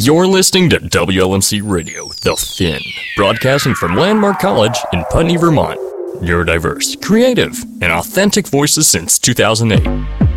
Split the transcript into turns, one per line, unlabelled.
You're listening to WLMC Radio, The Fin, broadcasting from Landmark College in Putney, Vermont. Neurodiverse, creative, and authentic voices since 2008.